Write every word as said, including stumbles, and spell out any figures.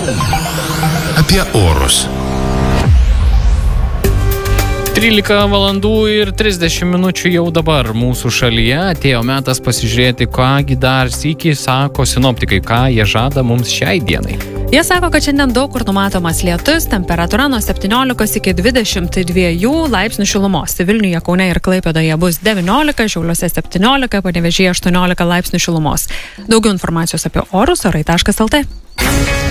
Apie orus. trylika valandų ir trisdešimt minučių jau dabar mūsų šalyje. Atėjo metas pasižiūrėti, kągi dar sykį sako sinoptikai, ką jie žada mums šiai dienai. Jie sako, kad šiandien daug kur numatomas lietus, temperatūra nuo septyniolikos iki dvidešimt dviejų laipsnių šilumos. Vilniuje, Kaune ir Klaipėdoje bus devyniolika, Šiauliuose septyniolika, Panevėžyje aštuoniolika laipsnių šilumos. Daugiau informacijos apie orus orai taškas el tė.